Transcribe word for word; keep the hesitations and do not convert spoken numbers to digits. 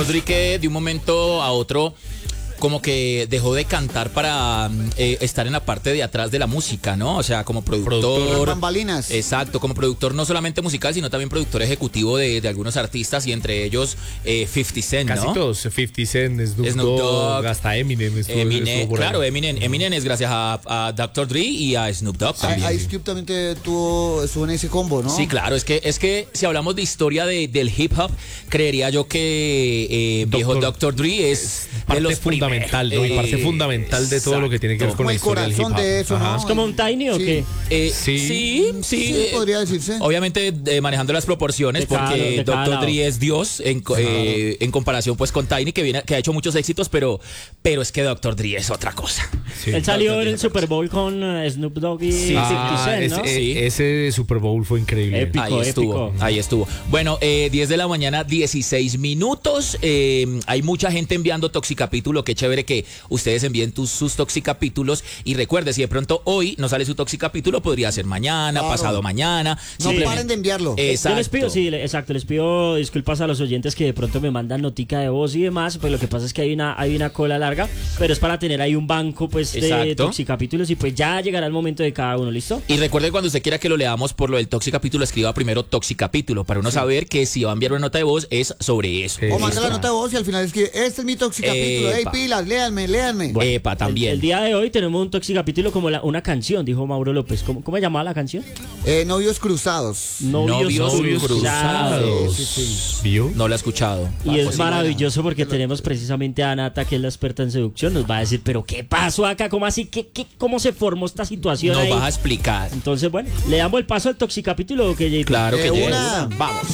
Dre que de un momento a otro como que dejó de cantar para eh, estar en la parte de atrás de la música, ¿no? O sea, como productor. Productor. Bambalinas. Exacto, como productor no solamente musical, sino también productor ejecutivo de, de algunos artistas y entre ellos eh, cincuenta Cent, ¿no? Casi todos, cincuenta Cent, Snoop, Snoop Dogg, Dogg, hasta Eminem. Estuvo, Eminem, estuvo por claro, ahí. Eminem, Eminem es gracias a, a doctor Dre y a Snoop Dogg también. Ice Cube también te tuvo, estuvo en ese combo, ¿no? Sí, claro, es que es que si hablamos de historia de, del hip hop, creería yo que eh, viejo doctor Dre es parte de los fundamental, primeros, ¿no? Y parte eh, fundamental de todo lo que tiene que ver Como con la el historia del hip corazón hop. de eso, Ajá. ¿no? ¿Es como un Tiny o Sí. qué? Eh, Sí. sí, sí, Sí, eh, podría decirse. obviamente eh, manejando las proporciones, De cada- porque de cada doctor lado. Dre es Dios en, co- eh, en comparación pues con Tiny, que viene que ha hecho muchos éxitos, pero pero es que doctor Dre es otra cosa. Sí. Él salió Doctor en el Dre. Super Bowl con eh, Snoop Dogg y Sí. cincuenta Ah, Cent, ese, ¿no? eh, Sí. ese Super Bowl fue increíble. Épico. Ahí estuvo, épico. ahí estuvo. Bueno, eh, diez de la mañana, dieciséis minutos. Eh, hay mucha gente enviando toxicapítulo. Qué chévere que ustedes envíen tus, sus toxicapítulos. Y recuerde, si de pronto hoy no sale su toxicapítulo, podría ser mañana, Claro. pasado mañana. No Simplemente- paren de enviarlo. Exacto. Yo les pido, sí, le- exacto, les pido disculpas a los oyentes que de pronto me mandan notica de voz y demás, pues lo que pasa es que hay una, hay una cola larga, pero es para tener ahí un banco pues de Exacto. toxicapítulos y pues ya llegará el momento de cada uno, ¿listo? Y recuerde, cuando usted quiera que lo leamos por lo del toxicapítulo, escriba primero toxicapítulo, para uno saber que si va a enviar una nota de voz es sobre eso. Sí. O manda Listo. la nota de voz y al final es que este es mi toxicapítulo. Ey, Epa. pilas, léanme, léanme. Epa, también. El, el día de hoy tenemos un toxicapítulo como la- una canción, dijo Mauro López. ¿Cómo, cómo se llamaba la canción? Eh, novios cruzados. Novios cruzados. Sí, sí, sí. ¿Vio? No lo he escuchado. Y es pues, maravilloso porque tenemos precisamente a Nata, que es la experta en seducción. Nos va a decir, pero ¿qué pasó acá? ¿Cómo así? ¿Qué, qué, ¿Cómo se formó esta situación Nos ahí? vas a explicar. Entonces, bueno, le damos el paso al toxicapítulo, que Claro que De llega. una. Vamos.